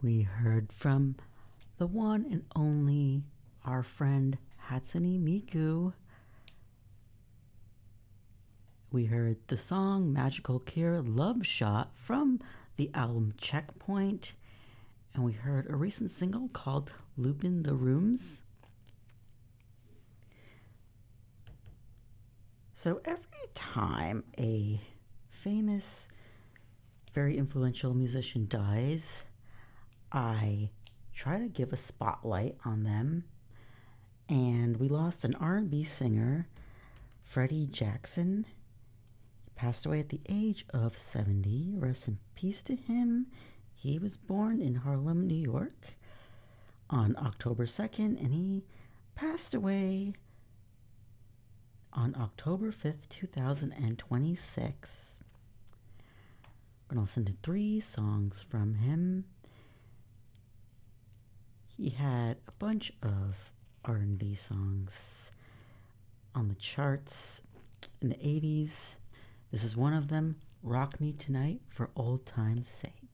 We heard from the one and only our friend Hatsune Miku. We heard the song Magical Cure Love Shot from the album Checkpoint. And we heard a recent single called Loopin' the Rooms. So every time a famous, very influential musician dies, I try to give a spotlight on them. And we lost an R&B singer, Freddie Jackson. He passed away at the age of 70. Rest in peace to him. He was born in Harlem, New York on October 2nd, and he passed away on October 5th, 2026. We're going to listen to 3 songs from him. He had a bunch of R&B songs on the charts in the 80s. This is one of them, Rock Me Tonight for Old Time's Sake.